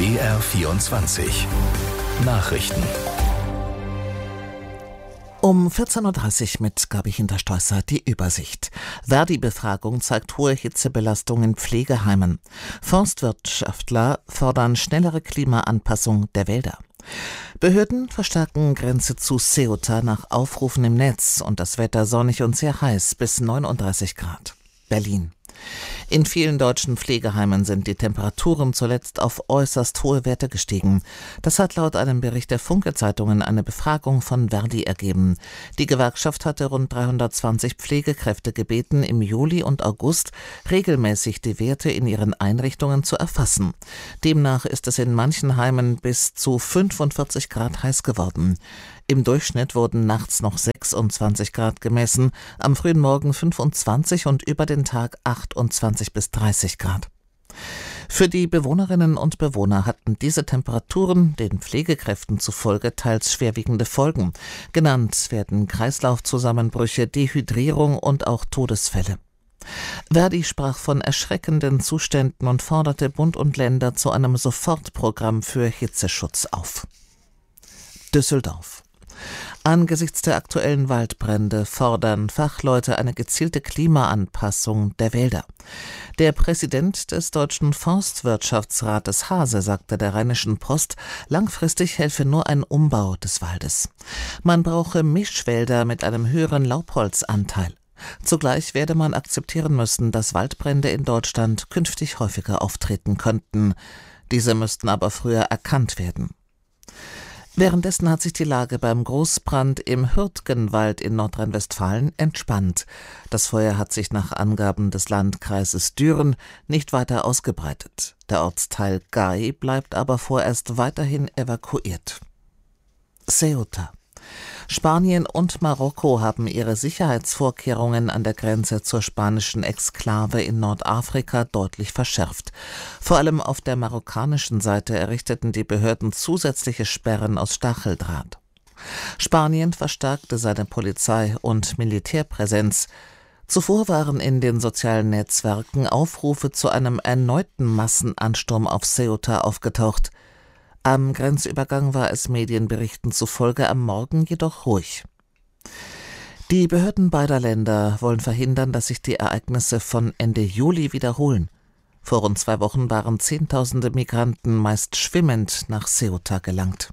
BR24 Nachrichten. Um 14.30 Uhr mit Gabi Hinterstoisser die Übersicht. Verdi-Befragung zeigt hohe Hitzebelastung in Pflegeheimen. Forstwirtschaftler fordern schnellere Klimaanpassung der Wälder. Behörden verstärken Grenze zu Ceuta nach Aufrufen im Netz und das Wetter sonnig und sehr heiß bis 39 Grad. Berlin. In vielen deutschen Pflegeheimen sind die Temperaturen zuletzt auf äußerst hohe Werte gestiegen. Das hat laut einem Bericht der Funke-Zeitungen eine Befragung von Verdi ergeben. Die Gewerkschaft hatte rund 320 Pflegekräfte gebeten, im Juli und August regelmäßig die Werte in ihren Einrichtungen zu erfassen. Demnach ist es in manchen Heimen bis zu 45 Grad heiß geworden. Im Durchschnitt wurden nachts noch 26 Grad gemessen, am frühen Morgen 25 und über den Tag 28 bis 30 Grad. Für die Bewohnerinnen und Bewohner hatten diese Temperaturen den Pflegekräften zufolge teils schwerwiegende Folgen. Genannt werden Kreislaufzusammenbrüche, Dehydrierung und auch Todesfälle. Verdi sprach von erschreckenden Zuständen und forderte Bund und Länder zu einem Sofortprogramm für Hitzeschutz auf. Düsseldorf. Angesichts der aktuellen Waldbrände fordern Fachleute eine gezielte Klimaanpassung der Wälder. Der Präsident des Deutschen Forstwirtschaftsrates Hase sagte der Rheinischen Post, langfristig helfe nur ein Umbau des Waldes. Man brauche Mischwälder mit einem höheren Laubholzanteil. Zugleich werde man akzeptieren müssen, dass Waldbrände in Deutschland künftig häufiger auftreten könnten. Diese müssten aber früher erkannt werden. Währenddessen hat sich die Lage beim Großbrand im Hürtgenwald in Nordrhein-Westfalen entspannt. Das Feuer hat sich nach Angaben des Landkreises Düren nicht weiter ausgebreitet. Der Ortsteil Gay bleibt aber vorerst weiterhin evakuiert. Ceuta. Spanien und Marokko haben ihre Sicherheitsvorkehrungen an der Grenze zur spanischen Exklave in Nordafrika deutlich verschärft. Vor allem auf der marokkanischen Seite errichteten die Behörden zusätzliche Sperren aus Stacheldraht. Spanien verstärkte seine Polizei- und Militärpräsenz. Zuvor waren in den sozialen Netzwerken Aufrufe zu einem erneuten Massenansturm auf Ceuta aufgetaucht. Am Grenzübergang war es Medienberichten zufolge am Morgen jedoch ruhig. Die Behörden beider Länder wollen verhindern, dass sich die Ereignisse von Ende Juli wiederholen. Vor rund 2 Wochen waren Zehntausende Migranten meist schwimmend nach Ceuta gelangt.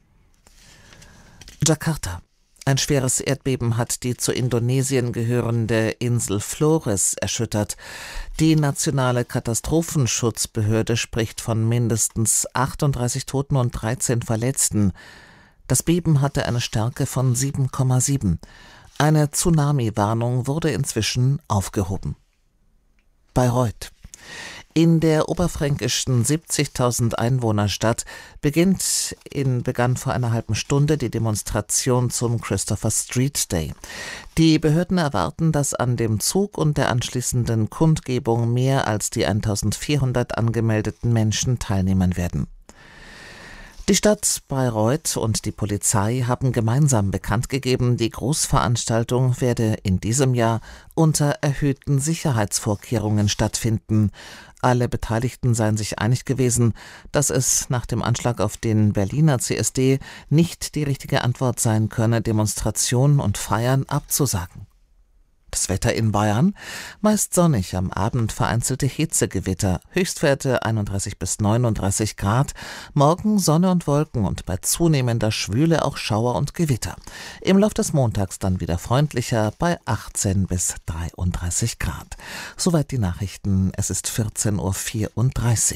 Jakarta. Ein schweres Erdbeben hat die zu Indonesien gehörende Insel Flores erschüttert. Die nationale Katastrophenschutzbehörde spricht von mindestens 38 Toten und 13 Verletzten. Das Beben hatte eine Stärke von 7,7. Eine Tsunami-Warnung wurde inzwischen aufgehoben. Bayreuth. In der oberfränkischen 70.000 Einwohnerstadt begann vor einer halben Stunde die Demonstration zum Christopher Street Day. Die Behörden erwarten, dass an dem Zug und der anschließenden Kundgebung mehr als die 1.400 angemeldeten Menschen teilnehmen werden. Die Stadt Bayreuth und die Polizei haben gemeinsam bekannt gegeben, die Großveranstaltung werde in diesem Jahr unter erhöhten Sicherheitsvorkehrungen stattfinden. Alle Beteiligten seien sich einig gewesen, dass es nach dem Anschlag auf den Berliner CSD nicht die richtige Antwort sein könne, Demonstrationen und Feiern abzusagen. Das Wetter in Bayern? Meist sonnig, am Abend vereinzelte Hitzegewitter, Höchstwerte 31 bis 39 Grad, morgen Sonne und Wolken und bei zunehmender Schwüle auch Schauer und Gewitter. Im Lauf des Montags dann wieder freundlicher bei 18 bis 33 Grad. Soweit die Nachrichten, es ist 14.34 Uhr.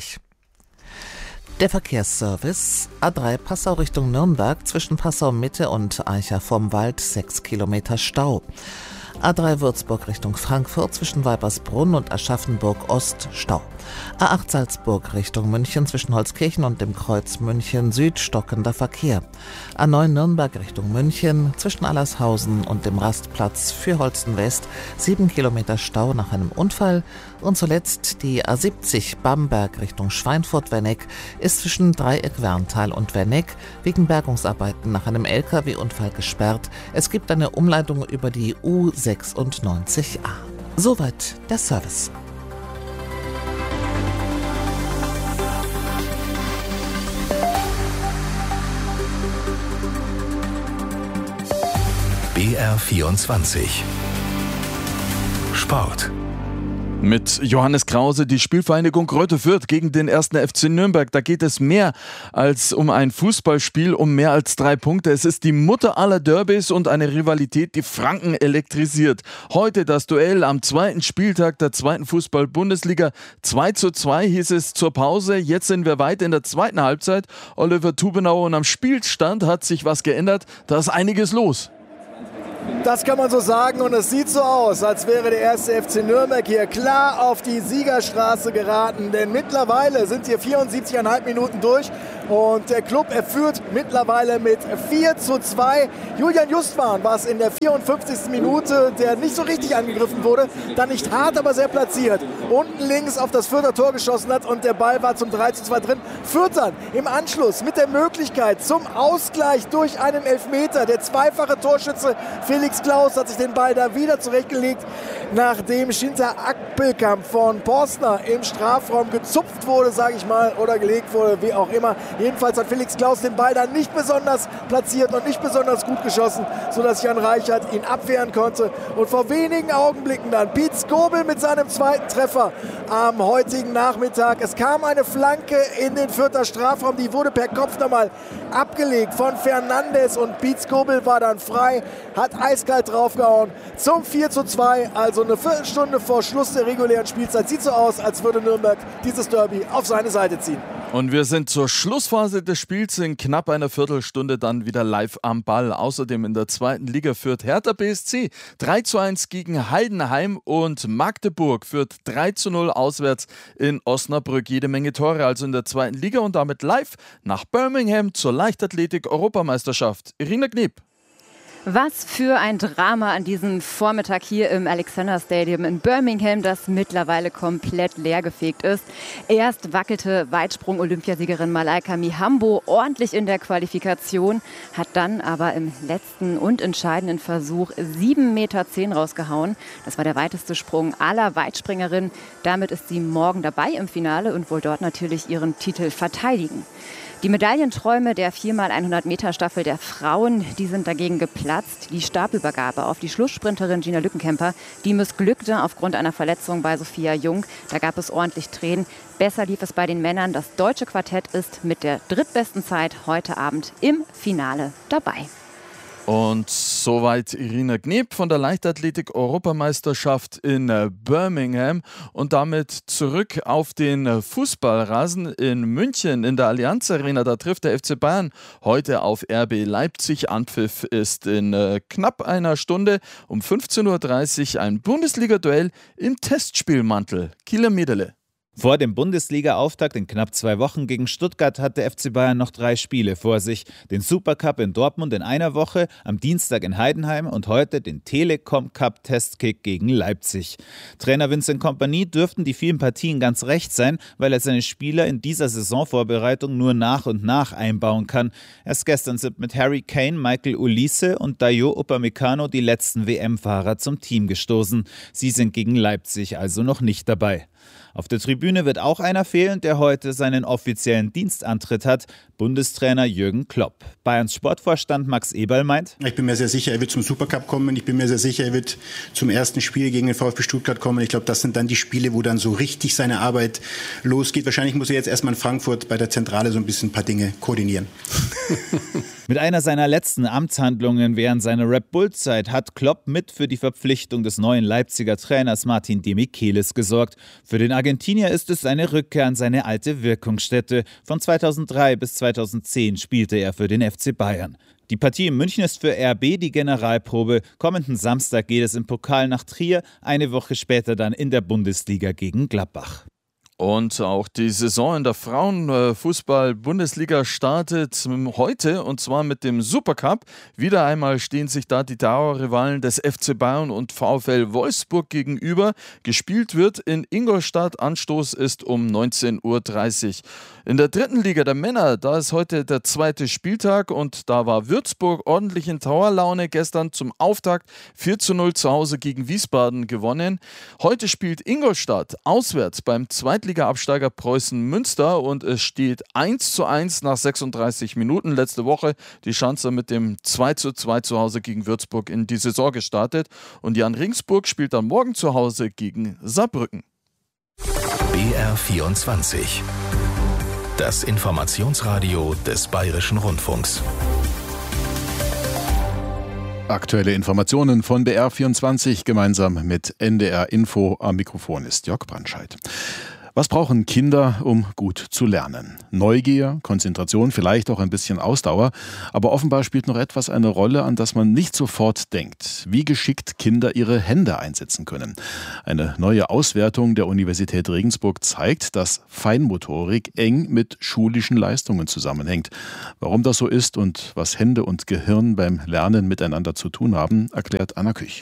Der Verkehrsservice: A3 Passau Richtung Nürnberg, zwischen Passau Mitte und Aicha vom Wald 6 Kilometer Stau. A3 Würzburg Richtung Frankfurt, zwischen Weibersbrunn und Aschaffenburg Ost Stau. A8 Salzburg Richtung München, zwischen Holzkirchen und dem Kreuz München Süd stockender Verkehr. A9 Nürnberg Richtung München, zwischen Allershausen und dem Rastplatz für Holsten West 7 Kilometer Stau nach einem Unfall. Und zuletzt die A70 Bamberg Richtung Schweinfurt-Werneck ist zwischen Dreieck-Werntal und Werneck wegen Bergungsarbeiten nach einem LKW-Unfall gesperrt. Es gibt eine Umleitung über die U96a. Soweit der Service. BR24 Sport. Mit Johannes Krause, die Spielvereinigung Greuther Fürth gegen den 1. FC Nürnberg. Da geht es mehr als um ein Fußballspiel, um mehr als 3 Punkte. Es ist die Mutter aller Derbys und eine Rivalität, die Franken elektrisiert. Heute das Duell am 2. Spieltag der 2. Fußball-Bundesliga. 2:2 hieß es zur Pause. Jetzt sind wir weit in der 2. Halbzeit. Oliver Tubenau, und am Spielstand hat sich was geändert. Da ist einiges los. Das kann man so sagen, und es sieht so aus, als wäre der 1. FC Nürnberg hier klar auf die Siegerstraße geraten. Denn mittlerweile sind hier 74,5 Minuten durch und der Club führt mittlerweile mit 4:2. Julian Justwan war es in der 54. Minute, der nicht so richtig angegriffen wurde, dann nicht hart, aber sehr platziert. Unten links auf das Fürther Tor geschossen hat und der Ball war zum 3:2 drin. Fürth dann im Anschluss mit der Möglichkeit zum Ausgleich durch einen Elfmeter. Der zweifache Torschütze Felix Klaus hat sich den Ball da wieder zurechtgelegt, nachdem Schinter Akpelkamp von Porstner im Strafraum gezupft wurde, sage ich mal, oder gelegt wurde, wie auch immer. Jedenfalls hat Felix Klaus den Ball dann nicht besonders platziert und nicht besonders gut geschossen, sodass Jan Reichert ihn abwehren konnte. Und vor wenigen Augenblicken dann Piet Skobel mit seinem 2. Treffer am heutigen Nachmittag. Es kam eine Flanke in den Fürther Strafraum, die wurde per Kopf nochmal abgelegt von Fernandes und Piet Skobel war dann frei, hat eiskalt draufgehauen zum 4:2, also eine Viertelstunde vor Schluss der regulären Spielzeit. Sieht so aus, als würde Nürnberg dieses Derby auf seine Seite ziehen. Und wir sind zur Schlussphase des Spiels in knapp einer Viertelstunde dann wieder live am Ball. Außerdem in der 2. Liga führt Hertha BSC 3:1 gegen Heidenheim und Magdeburg führt 3:0 auswärts in Osnabrück. Jede Menge Tore also in der 2. Liga und damit live nach Birmingham zur Leichtathletik-Europameisterschaft. Irina Kneb. Was für ein Drama an diesem Vormittag hier im Alexander Stadium in Birmingham, das mittlerweile komplett leergefegt ist. Erst wackelte Weitsprung-Olympiasiegerin Malaika Mihambo ordentlich in der Qualifikation, hat dann aber im letzten und entscheidenden Versuch 7,10 Meter rausgehauen. Das war der weiteste Sprung aller Weitspringerinnen. Damit ist sie morgen dabei im Finale und will dort natürlich ihren Titel verteidigen. Die Medaillenträume der 4x100-Meter-Staffel der Frauen, die sind dagegen geplatzt. Die Stabübergabe auf die Schlusssprinterin Gina Lückenkämper, die missglückte aufgrund einer Verletzung bei Sophia Jung. Da gab es ordentlich Tränen. Besser lief es bei den Männern. Das deutsche Quartett ist mit der drittbesten Zeit heute Abend im Finale dabei. Und soweit Irina Kneb von der Leichtathletik-Europameisterschaft in Birmingham. Und damit zurück auf den Fußballrasen in München in der Allianz Arena. Da trifft der FC Bayern heute auf RB Leipzig. Anpfiff ist in knapp einer Stunde um 15:30 Uhr ein Bundesliga-Duell im Testspielmantel. Kieler Mederle. Vor dem Bundesliga-Auftakt in knapp 2 Wochen gegen Stuttgart hat der FC Bayern noch 3 Spiele vor sich. Den Supercup in Dortmund in einer Woche, am Dienstag in Heidenheim und heute den Telekom Cup Testkick gegen Leipzig. Trainer Vincent Kompany dürften die vielen Partien ganz recht sein, weil er seine Spieler in dieser Saisonvorbereitung nur nach und nach einbauen kann. Erst gestern sind mit Harry Kane, Michael Olise und Dayot Upamecano die letzten WM-Fahrer zum Team gestoßen. Sie sind gegen Leipzig also noch nicht dabei. Auf der Tribüne wird auch einer fehlen, der heute seinen offiziellen Dienstantritt hat, Bundestrainer Jürgen Klopp. Bayerns Sportvorstand Max Eberl meint: Ich bin mir sehr sicher, er wird zum Supercup kommen. Ich bin mir sehr sicher, er wird zum ersten Spiel gegen den VfB Stuttgart kommen. Ich glaube, das sind dann die Spiele, wo dann so richtig seine Arbeit losgeht. Wahrscheinlich muss er jetzt erstmal in Frankfurt bei der Zentrale so ein bisschen ein paar Dinge koordinieren. Mit einer seiner letzten Amtshandlungen während seiner Red Bull-Zeit hat Klopp mit für die Verpflichtung des neuen Leipziger Trainers Martin Demichelis gesorgt. Für den Argentinier ist es eine Rückkehr an seine alte Wirkungsstätte. Von 2003 bis 2010 spielte er für den FC Bayern. Die Partie in München ist für RB die Generalprobe. Kommenden Samstag geht es im Pokal nach Trier, eine Woche später dann in der Bundesliga gegen Gladbach. Und auch die Saison in der Frauenfußball-Bundesliga startet heute, und zwar mit dem Supercup. Wieder einmal stehen sich da die Dauerrivalen des FC Bayern und VfL Wolfsburg gegenüber. Gespielt wird in Ingolstadt. Anstoß ist um 19:30 Uhr. In der 3. Liga der Männer, da ist heute der 2. Spieltag und da war Würzburg ordentlich in Dauerlaune. Gestern zum Auftakt 4:0 zu Hause gegen Wiesbaden gewonnen. Heute spielt Ingolstadt auswärts beim 2. Zweitliga-Absteiger Preußen Münster und es steht 1:1 nach 36 Minuten. Letzte Woche die Schanzer mit dem 2:2 zu Hause gegen Würzburg in die Saison gestartet und Jan Regensburg spielt dann morgen zu Hause gegen Saarbrücken. BR24. Das Informationsradio des Bayerischen Rundfunks. Aktuelle Informationen von BR24 gemeinsam mit NDR Info. Am Mikrofon ist Jörg Brandscheid. Was brauchen Kinder, um gut zu lernen? Neugier, Konzentration, vielleicht auch ein bisschen Ausdauer. Aber offenbar spielt noch etwas eine Rolle, an das man nicht sofort denkt. Wie geschickt Kinder ihre Hände einsetzen können. Eine neue Auswertung der Universität Regensburg zeigt, dass Feinmotorik eng mit schulischen Leistungen zusammenhängt. Warum das so ist und was Hände und Gehirn beim Lernen miteinander zu tun haben, erklärt Anna Küch.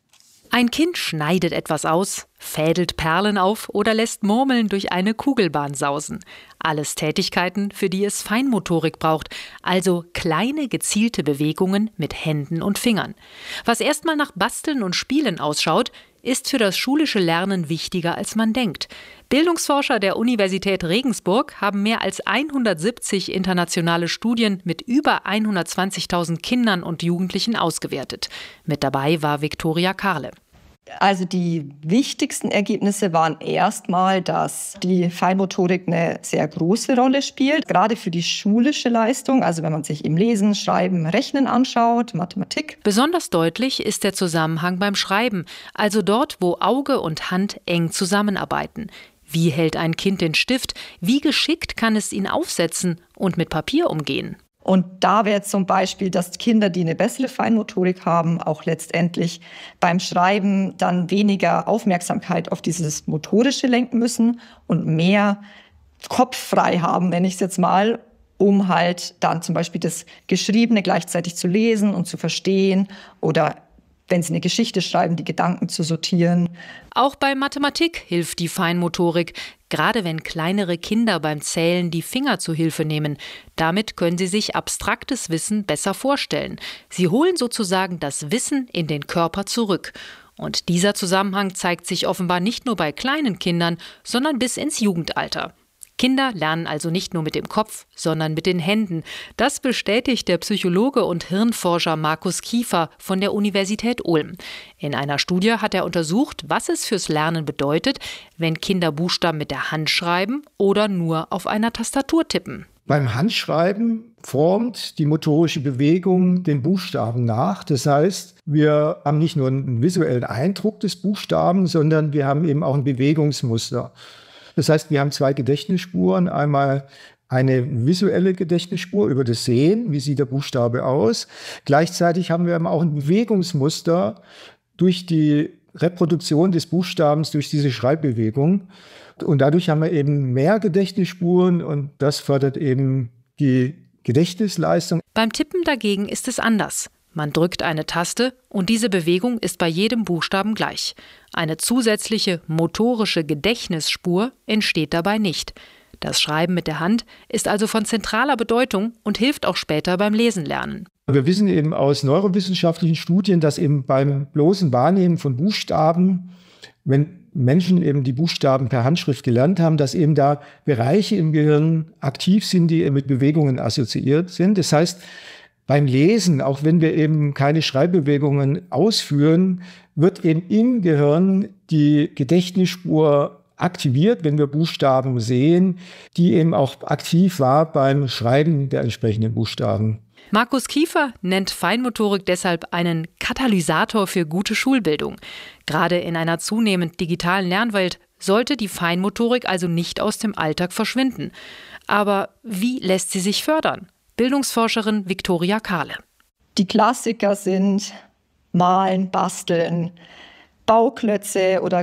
Ein Kind schneidet etwas aus, fädelt Perlen auf oder lässt Murmeln durch eine Kugelbahn sausen. Alles Tätigkeiten, für die es Feinmotorik braucht, also kleine gezielte Bewegungen mit Händen und Fingern. Was erstmal nach Basteln und Spielen ausschaut, ist für das schulische Lernen wichtiger, als man denkt. Bildungsforscher der Universität Regensburg haben mehr als 170 internationale Studien mit über 120.000 Kindern und Jugendlichen ausgewertet. Mit dabei war Viktoria Karle. Also die wichtigsten Ergebnisse waren erstmal, dass die Feinmotorik eine sehr große Rolle spielt, gerade für die schulische Leistung, also wenn man sich im Lesen, Schreiben, Rechnen anschaut, Mathematik. Besonders deutlich ist der Zusammenhang beim Schreiben, also dort, wo Auge und Hand eng zusammenarbeiten. Wie hält ein Kind den Stift? Wie geschickt kann es ihn aufsetzen und mit Papier umgehen? Und da wäre zum Beispiel, dass Kinder, die eine bessere Feinmotorik haben, auch letztendlich beim Schreiben dann weniger Aufmerksamkeit auf dieses Motorische lenken müssen und mehr Kopf frei haben, nenne ich es jetzt mal, um halt dann zum Beispiel das Geschriebene gleichzeitig zu lesen und zu verstehen oder wenn sie eine Geschichte schreiben, die Gedanken zu sortieren. Auch bei Mathematik hilft die Feinmotorik, gerade wenn kleinere Kinder beim Zählen die Finger zu Hilfe nehmen. Damit können sie sich abstraktes Wissen besser vorstellen. Sie holen sozusagen das Wissen in den Körper zurück. Und dieser Zusammenhang zeigt sich offenbar nicht nur bei kleinen Kindern, sondern bis ins Jugendalter. Kinder lernen also nicht nur mit dem Kopf, sondern mit den Händen. Das bestätigt der Psychologe und Hirnforscher Markus Kiefer von der Universität Ulm. In einer Studie hat er untersucht, was es fürs Lernen bedeutet, wenn Kinder Buchstaben mit der Hand schreiben oder nur auf einer Tastatur tippen. Beim Handschreiben formt die motorische Bewegung den Buchstaben nach. Das heißt, wir haben nicht nur einen visuellen Eindruck des Buchstaben, sondern wir haben eben auch ein Bewegungsmuster. Das heißt, wir haben zwei Gedächtnisspuren. Einmal eine visuelle Gedächtnisspur über das Sehen, wie sieht der Buchstabe aus. Gleichzeitig haben wir aber auch ein Bewegungsmuster durch die Reproduktion des Buchstabens, durch diese Schreibbewegung. Und dadurch haben wir eben mehr Gedächtnisspuren und das fördert eben die Gedächtnisleistung. Beim Tippen dagegen ist es anders. Man drückt eine Taste und diese Bewegung ist bei jedem Buchstaben gleich. Eine zusätzliche motorische Gedächtnisspur entsteht dabei nicht. Das Schreiben mit der Hand ist also von zentraler Bedeutung und hilft auch später beim Lesen lernen. Wir wissen eben aus neurowissenschaftlichen Studien, dass eben beim bloßen Wahrnehmen von Buchstaben, wenn Menschen eben die Buchstaben per Handschrift gelernt haben, dass eben da Bereiche im Gehirn aktiv sind, die mit Bewegungen assoziiert sind. Das heißt, beim Lesen, auch wenn wir eben keine Schreibbewegungen ausführen, wird eben im Gehirn die Gedächtnisspur aktiviert, wenn wir Buchstaben sehen, die eben auch aktiv war beim Schreiben der entsprechenden Buchstaben. Markus Kiefer nennt Feinmotorik deshalb einen Katalysator für gute Schulbildung. Gerade in einer zunehmend digitalen Lernwelt sollte die Feinmotorik also nicht aus dem Alltag verschwinden. Aber wie lässt sie sich fördern? Bildungsforscherin Viktoria Karle. Die Klassiker sind Malen, Basteln, Bauklötze oder